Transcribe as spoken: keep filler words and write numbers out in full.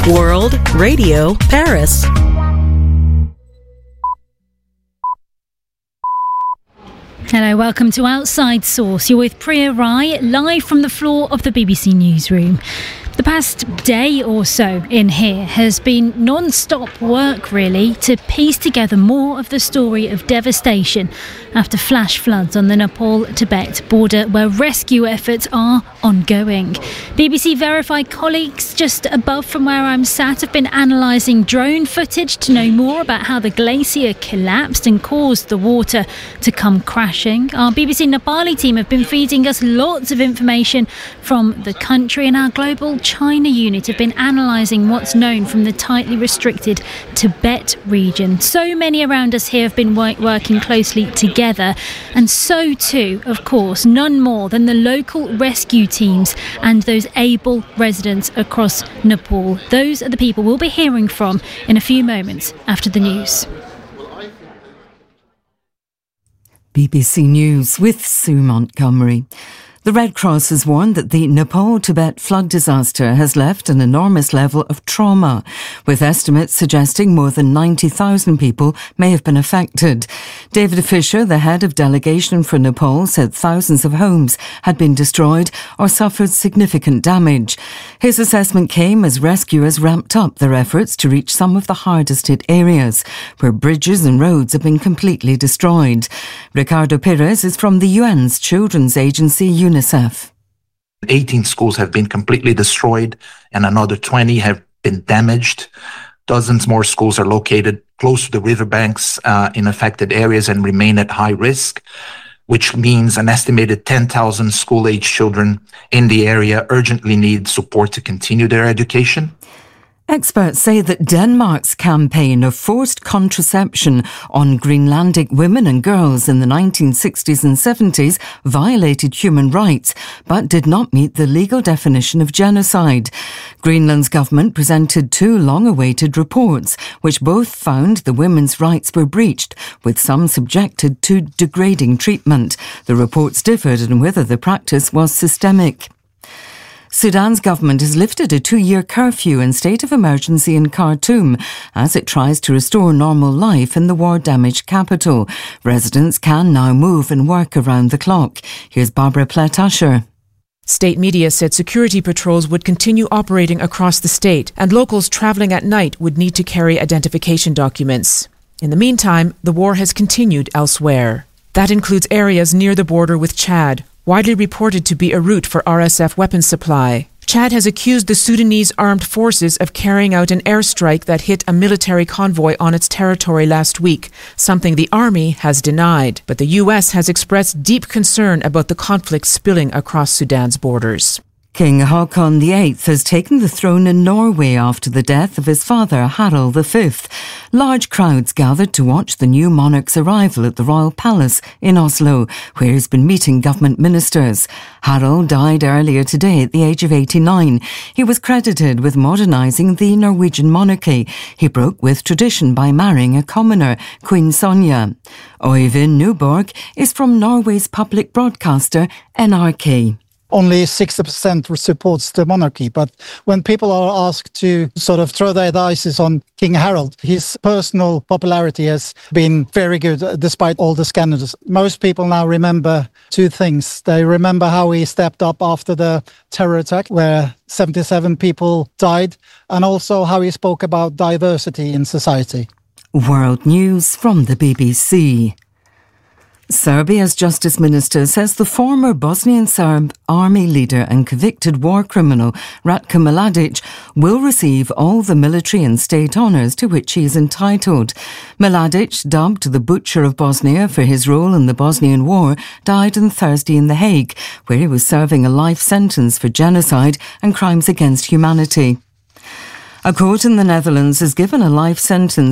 World Radio Paris. Hello, welcome to Outside Source. You're with Priya Rai, live from the floor of the B B C Newsroom. The past day or so in here has been non-stop work, really, to piece together more of the story of devastation after flash floods on the Nepal-Tibet border, where rescue efforts are ongoing. B B C Verify colleagues just above from where I'm sat have been analysing drone footage to know more about how the glacier collapsed and caused the water to come crashing. Our B B C Nepali team have been feeding us lots of information from the country, and our global China unit have been analysing what's known from the tightly restricted Tibet region. So many around us here have been work- working closely together, and so too, of course, none more than the local rescue teams and those able residents across Nepal. Those are the people we'll be hearing from in a few moments after the news. B B C News with Sue Montgomery. The Red Cross has warned that the Nepal-Tibet flood disaster has left an enormous level of trauma, with estimates suggesting more than ninety thousand people may have been affected. David Fisher, the head of delegation for Nepal, said thousands of homes had been destroyed or suffered significant damage. His assessment came as rescuers ramped up their efforts to reach some of the hardest hit areas, where bridges and roads have been completely destroyed. Ricardo Perez is from the U N's children's agency UNICEF. UNICEF. eighteen schools have been completely destroyed and another twenty have been damaged. Dozens more schools are located close to the riverbanks uh, in affected areas and remain at high risk, which means an estimated ten thousand school-age children in the area urgently need support to continue their education. Experts say that Denmark's campaign of forced contraception on Greenlandic women and girls in the nineteen sixties and seventies violated human rights, but did not meet the legal definition of genocide. Greenland's government presented two long-awaited reports, which both found the women's rights were breached, with some subjected to degrading treatment. The reports differed on whether the practice was systemic. Sudan's government has lifted a two-year curfew and state of emergency in Khartoum as it tries to restore normal life in the war-damaged capital. Residents can now move and work around the clock. Here's Barbara Plett-Usher. State media said security patrols would continue operating across the state, and locals travelling at night would need to carry identification documents. In the meantime, the war has continued elsewhere. That includes areas near the border with Chad, widely reported to be a route for R S F weapons supply. Chad has accused the Sudanese armed forces of carrying out an airstrike that hit a military convoy on its territory last week, something the army has denied. But the U S has expressed deep concern about the conflict spilling across Sudan's borders. King Haakon the eighth has taken the throne in Norway after the death of his father, Harald the fifth. Large crowds gathered to watch the new monarch's arrival at the Royal Palace in Oslo, where he's been meeting government ministers. Harald died earlier today at the age of eighty-nine. He was credited with modernising the Norwegian monarchy. He broke with tradition by marrying a commoner, Queen Sonja. Øyvind Nyborg is from Norway's public broadcaster N R K. Only sixty percent supports the monarchy, but when people are asked to sort of throw their dice on King Harald, his personal popularity has been very good despite all the scandals. Most people now remember two things. They remember how he stepped up after the terror attack where seventy-seven people died, and also how he spoke about diversity in society. World News from the B B C. Serbia's Justice Minister says the former Bosnian Serb army leader and convicted war criminal Ratko Mladic will receive all the military and state honours to which he is entitled. Mladic, dubbed the Butcher of Bosnia for his role in the Bosnian War, died on Thursday in The Hague, where he was serving a life sentence for genocide and crimes against humanity. A court in the Netherlands has given a life sentence